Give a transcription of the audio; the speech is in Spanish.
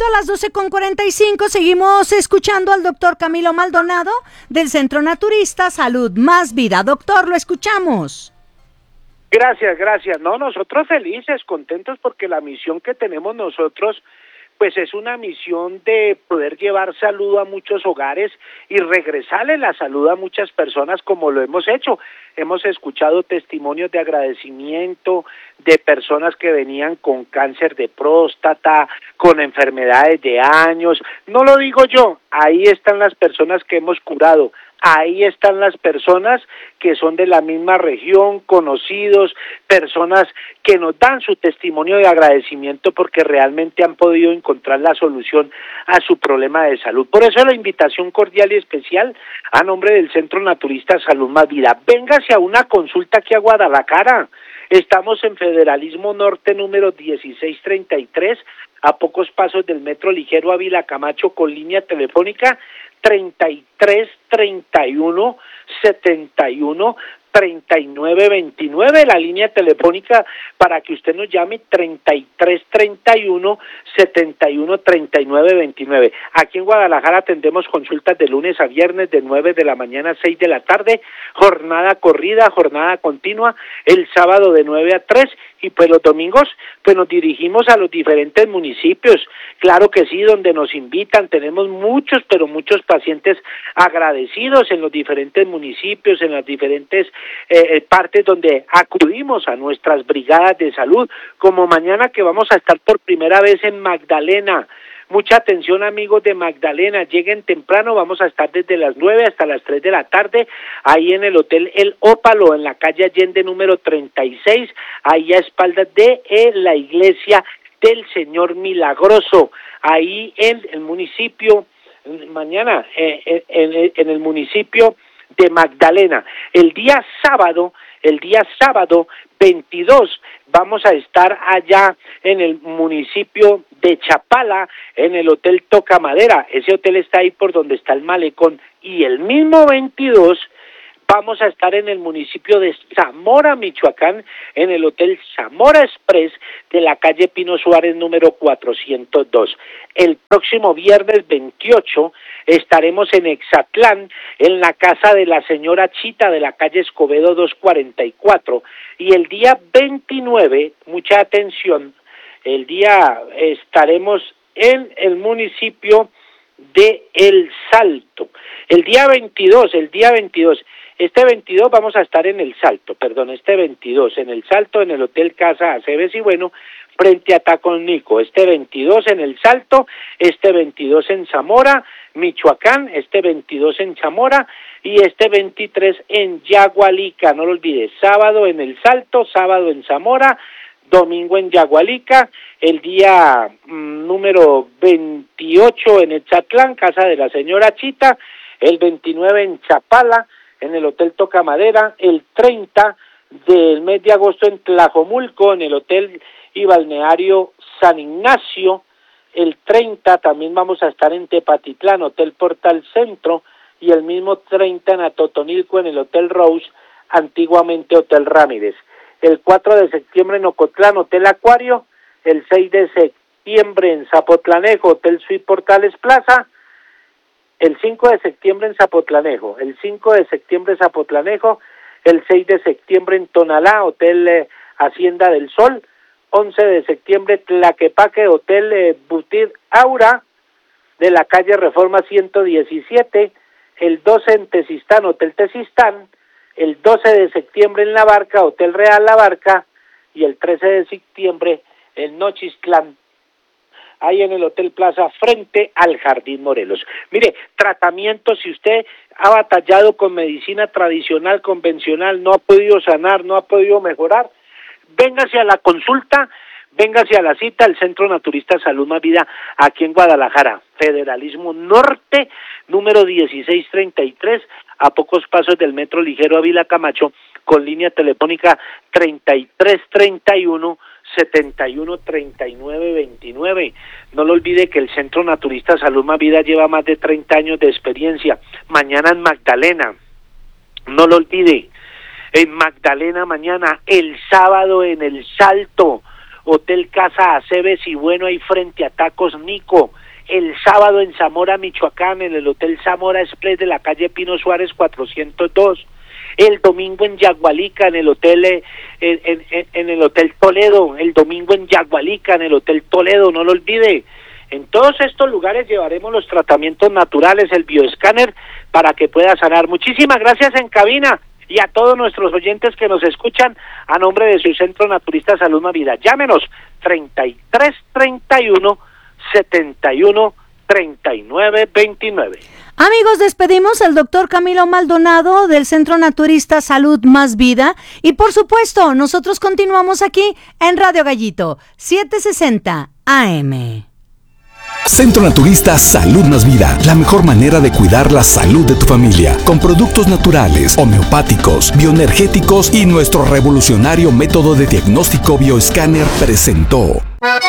a las 12:45. Seguimos escuchando al doctor Camilo Maldonado del Centro Naturista Salud Más Vida. Doctor, lo escuchamos. Gracias. No, nosotros felices, contentos porque la misión que tenemos nosotros pues es una misión de poder llevar salud a muchos hogares y regresarle la salud a muchas personas como lo hemos hecho. Hemos escuchado testimonios de agradecimiento de personas que venían con cáncer de próstata, con enfermedades de años. No lo digo yo, ahí están las personas que hemos curado. Ahí están las personas que son de la misma región, conocidos, personas que nos dan su testimonio de agradecimiento porque realmente han podido encontrar la solución a su problema de salud. Por eso la invitación cordial y especial a nombre del Centro Naturista Salud Más Vida. Véngase a una consulta aquí a Guadalajara. Estamos en Federalismo Norte número 1633, a pocos pasos del Metro Ligero Ávila Camacho, con línea telefónica 3331-71-3929, la línea telefónica para que usted nos llame 3331-71-3929. Aquí en Guadalajara atendemos consultas de lunes a viernes de 9 de la mañana a 6 de la tarde, jornada corrida, jornada continua, el sábado de 9 a 3 y pues los domingos pues nos dirigimos a los diferentes municipios, claro que sí, donde nos invitan, tenemos muchos, pero muchos pacientes agradecidos en los diferentes municipios, en las diferentes partes donde acudimos a nuestras brigadas de salud, como mañana que vamos a estar por primera vez en Magdalena. Mucha atención, amigos de Magdalena, lleguen temprano, vamos a estar desde las 9 hasta las 3 de la tarde, ahí en el Hotel El Ópalo, en la calle Allende número 36, ahí a espaldas de la iglesia del Señor Milagroso, ahí en el municipio, mañana, en el municipio de Magdalena. El día sábado 22, vamos a estar allá en el municipio de Chapala, en el Hotel Toca Madera. Ese hotel está ahí por donde está el malecón. Y el mismo 22 vamos a estar en el municipio de Zamora, Michoacán, en el Hotel Zamora Express de la calle Pino Suárez número 402. El próximo viernes 28 estaremos en Exatlán, en la casa de la señora Chita de la calle Escobedo 244. Y el día 29, mucha atención, estaremos en el municipio de El Salto. El día 22, este 22 vamos a estar en El Salto, este 22 en El Salto, en el Hotel Casa Aceves y Bueno, frente a Taconico. Este 22 en El Salto, este 22 en Zamora, Michoacán, este 22 en Zamora y este 23 en Yagualica. No lo olvides, sábado en El Salto, sábado en Zamora, domingo en Yagualica, el día número 28 en Etzatlán, casa de la señora Chita, el 29 en Chapala, en el Hotel Toca Madera, el 30 del mes de agosto en Tlajomulco, en el Hotel y Balneario San Ignacio, el 30 también vamos a estar en Tepatitlán, Hotel Portal Centro, y el mismo 30 en Atotonilco, en el Hotel Rose, antiguamente Hotel Ramírez. El 4 de septiembre en Ocotlán, Hotel Acuario, el 6 de septiembre en Zapotlanejo, Hotel Suite Portales Plaza, el 5 de septiembre en Zapotlanejo, el 5 de septiembre en Zapotlanejo, el 6 de septiembre en Tonalá, Hotel Hacienda del Sol, 11 de septiembre Tlaquepaque, Hotel Butir Aura, de la calle Reforma 117, el 12 en Tezistán, Hotel Tezistán, el 12 de septiembre en La Barca, Hotel Real La Barca, y el 13 de septiembre en Nochistlán, ahí en el Hotel Plaza, frente al Jardín Morelos. Mire, tratamiento, si usted ha batallado con medicina tradicional, convencional, no ha podido sanar, no ha podido mejorar, véngase a la consulta, véngase a la cita al Centro Naturista Salud Más Vida, aquí en Guadalajara, Federalismo Norte, número 1633, a pocos pasos del Metro Ligero Ávila Camacho, con línea telefónica 3331-71-3929. No lo olvide que el Centro Naturista Salud Más Vida lleva más de 30 años de experiencia. Mañana en Magdalena, no lo olvide, en Magdalena mañana, el sábado en El Salto, Hotel Casa Aceves y bueno, ahí frente a Tacos Nico. El sábado en Zamora, Michoacán, en el Hotel Zamora Express de la calle Pino Suárez 402. El domingo en Yagualica, en el hotel en el Hotel Toledo. El domingo en Yagualica, en el Hotel Toledo, no lo olvide. En todos estos lugares llevaremos los tratamientos naturales, el bioescáner, para que pueda sanar. Muchísimas gracias en cabina y a todos nuestros oyentes que nos escuchan a nombre de su Centro Naturista Salud Más Vida. Llámenos 3331 71 39 29. Amigos, despedimos al doctor Camilo Maldonado del Centro Naturista Salud Más Vida y por supuesto nosotros continuamos aquí en Radio Gallito 760 AM. Centro Naturista Salud Más Vida, la mejor manera de cuidar la salud de tu familia, con productos naturales, homeopáticos, bioenergéticos y nuestro revolucionario método de diagnóstico bioescáner presentó